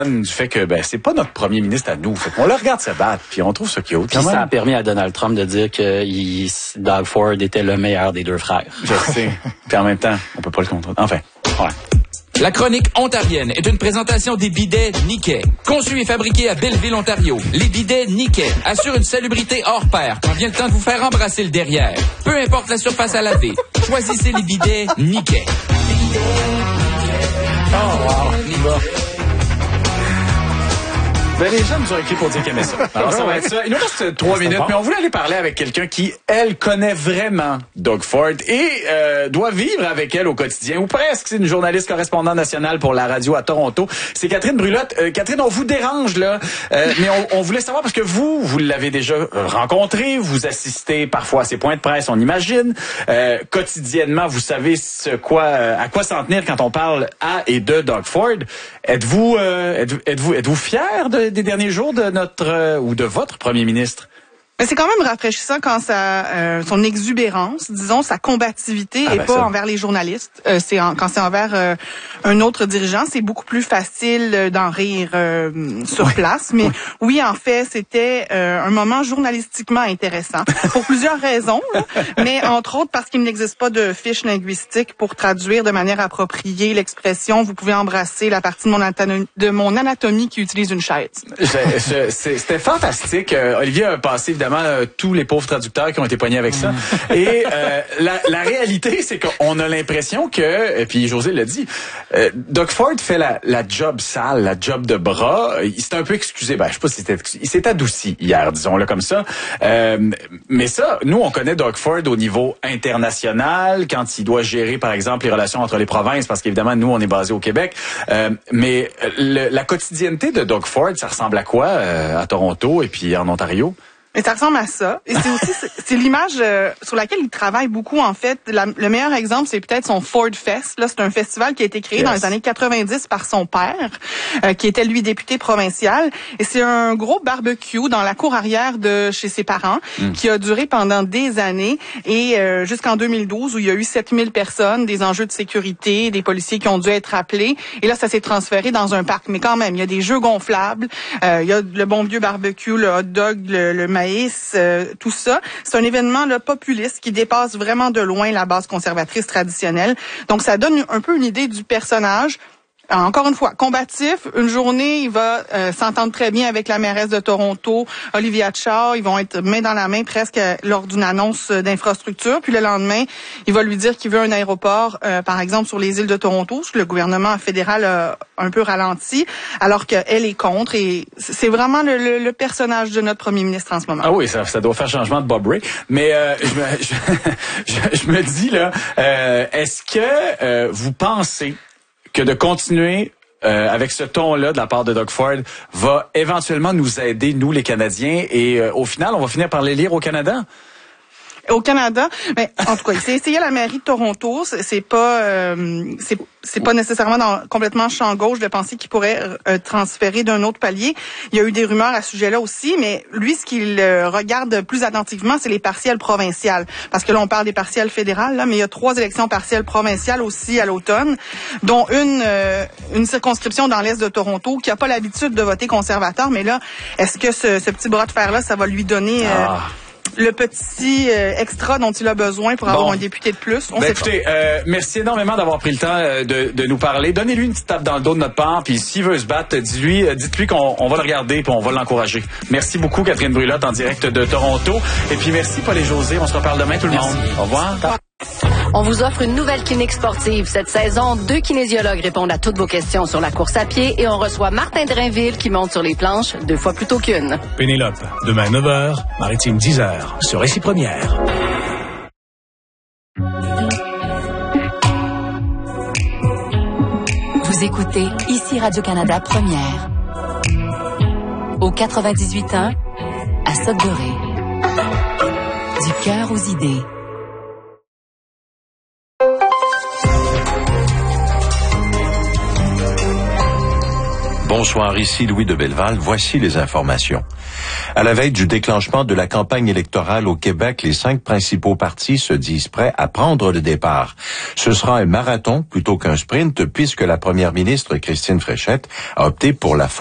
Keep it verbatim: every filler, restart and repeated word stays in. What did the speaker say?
du fait que ben c'est pas notre premier ministre à nous. Fait qu'on le regarde se battre, puis on trouve ça cute. Puis ça a permis à Donald Trump de dire que il, Doug Ford était le meilleur des deux frères. Je sais. Puis en même temps, on peut pas le contrôler. Enfin, ouais. La chronique ontarienne est une présentation des bidets Nikkei. Conçus et fabriqués à Belleville, Ontario, les bidets Nikkei assurent une salubrité hors pair quand vient le temps de vous faire embrasser le derrière. Peu importe la surface à laver, choisissez les bidets Nikkei. Oh wow, il va. Ben, les gens nous ont écrit pour dire qu'ils aimaient ça. Alors, ça va être ça. Il nous reste trois minutes, bon. Mais on voulait aller parler avec quelqu'un qui, elle, connaît vraiment Doug Ford et euh, doit vivre avec elle au quotidien, ou presque. C'est une journaliste correspondante nationale pour la radio à Toronto. C'est Catherine Brulotte. Euh, Catherine, on vous dérange, là, euh, mais on, on voulait savoir, parce que vous, vous l'avez déjà rencontré, vous assistez parfois à ses points de presse, on imagine. Euh, quotidiennement, vous savez ce quoi, à quoi s'en tenir quand on parle à et de Doug Ford. Êtes-vous, euh, êtes-vous, êtes-vous, êtes-vous fier de des derniers jours de notre euh, ou de votre premier ministre? Mais c'est quand même rafraîchissant quand ça, euh, son exubérance, disons, sa combativité ah et ben pas ça. envers les journalistes. Euh, c'est en, quand c'est envers euh, un autre dirigeant, c'est beaucoup plus facile d'en rire euh, sur oui. place. Mais oui. oui, en fait, c'était euh, un moment journalistiquement intéressant pour plusieurs raisons. Là, mais entre autres parce qu'il n'existe pas de fiche linguistique pour traduire de manière appropriée l'expression. Vous pouvez embrasser la partie de mon anatomie, de mon anatomie qui utilise une chaise. Je, je, c'était fantastique. Euh, Olivier a passé évidemment Euh, tous les pauvres traducteurs qui ont été poignés avec ça. Et euh, la, la réalité, c'est qu'on a l'impression que, et puis José l'a dit, euh, Doug Ford fait la, la job sale, la job de bras. Il s'est un peu excusé. Ben, je sais pas si c'était excusé. Il s'est adouci hier, disons-le comme ça. Euh, mais ça, nous, on connaît Doug Ford au niveau international, quand il doit gérer, par exemple, les relations entre les provinces, parce qu'évidemment, nous, on est basé au Québec. Euh, mais le, la quotidienneté de Doug Ford, ça ressemble à quoi euh, à Toronto et puis en Ontario? Mais ça ressemble à ça. Et c'est aussi c'est l'image euh, sur laquelle il travaille beaucoup en fait. La, le meilleur exemple, c'est peut-être son Ford Fest. Là, c'est un festival qui a été créé yes. dans les années quatre-vingt-dix par son père, euh, qui était lui député provincial. Et c'est un gros barbecue dans la cour arrière de chez ses parents, mm. qui a duré pendant des années et euh, jusqu'en deux mille douze où il y a eu sept mille personnes, des enjeux de sécurité, des policiers qui ont dû être appelés. Et là, ça s'est transféré dans un parc. Mais quand même, il y a des jeux gonflables, euh, il y a le bon vieux barbecue, le hot dog, le, le maïs, euh, tout ça. C'est un événement là, populiste qui dépasse vraiment de loin la base conservatrice traditionnelle. Donc, ça donne un peu une idée du personnage. Encore une fois, combatif. Une journée, il va euh, s'entendre très bien avec la mairesse de Toronto, Olivia Chow. Ils vont être main dans la main presque lors d'une annonce d'infrastructure. Puis le lendemain, il va lui dire qu'il veut un aéroport, euh, par exemple, sur les îles de Toronto, ce que le gouvernement fédéral a un peu ralenti, alors qu'elle est contre. Et c'est vraiment le, le, le personnage de notre premier ministre en ce moment. Ah oui, ça, ça doit faire changement de Bob Ray. Mais euh, je, me, je, je, je me dis, là, euh, est-ce que euh, vous pensez que de continuer euh, avec ce ton-là de la part de Doug Ford va éventuellement nous aider, nous les Canadiens, et euh, au final, on va finir par l'élire au Canada? Au Canada, mais en tout cas, il s'est essayé à la mairie de Toronto. C'est, c'est pas, euh, c'est, c'est pas nécessairement dans, complètement champ gauche de penser qu'il pourrait euh, transférer d'un autre palier. Il y a eu des rumeurs à ce sujet-là aussi, mais lui, ce qu'il euh, regarde plus attentivement, c'est les partielles provinciales, parce que là, on parle des partielles fédérales, là, mais il y a trois élections partielles provinciales aussi à l'automne, dont une, euh, une circonscription dans l'est de Toronto qui a pas l'habitude de voter conservateur. Mais là, est-ce que ce, ce petit bras de fer-là, ça va lui donner euh, ah. le petit euh, extra dont il a besoin pour bon. avoir un député de plus? On ben sait écoutez, pas. Euh, merci énormément d'avoir pris le temps euh, de, de nous parler. Donnez-lui une petite tape dans le dos de notre part, puis s'il veut se battre, dis-lui, euh, dites-lui qu'on on va le regarder puis on va l'encourager. Merci beaucoup, Catherine Brulotte, en direct de Toronto. Et puis merci, Paul et José. On se reparle demain, tout le merci. monde. Au revoir. On vous offre une nouvelle clinique sportive. Cette saison, deux kinésiologues répondent à toutes vos questions sur la course à pied et on reçoit Martin Drainville qui monte sur les planches deux fois plus tôt qu'une. Pénélope, demain neuf heures, Maritime dix heures, sur Récit Première. Vous écoutez ici Radio-Canada Première. Au quatre-vingt-dix-huit ans, à Sudbury. Du cœur aux idées. Bonsoir, ici Louis de Belleval. Voici les informations. À la veille du déclenchement de la campagne électorale au Québec, les cinq principaux partis se disent prêts à prendre le départ. Ce sera un marathon plutôt qu'un sprint, puisque la première ministre Christine Fréchette a opté pour la